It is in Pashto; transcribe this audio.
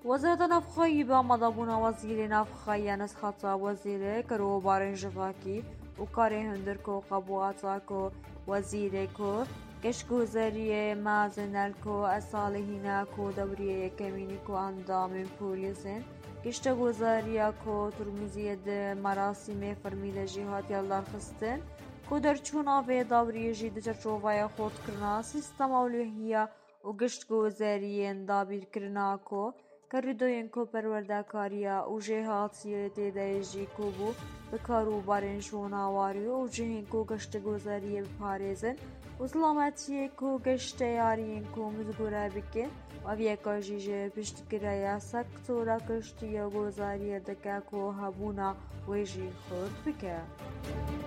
وزارت نفخایی با مدابون وزیر نفخایی نسخت وزیر کرو بارن جواکی و کاری هندر کو قبواتا کو وزیر کو کشگوزاری مازنل کو اصالحینا کو دوریه کمینی کو اندام پولیسین کشتگوزاری کو ترمزید مراسم فرمیده جهات یالدار خستن کو در چونا و دوریه جید چرچوبای خود کرنا سیستم اولویه و گشتگوزاری دابیر کرنا کو کردوین کو پروردگاریا و جهاتیه تدایجی کو بو بکارو بارن شوناواری و جهین کو گشتگوزاری بپارزن و سلامتیه کو گشتیارین کو مزگوره بکن و بیکاجیجه پشتگیره سکتورا گشتیه گوزاری دکا کو هبونا ویجی خود بکن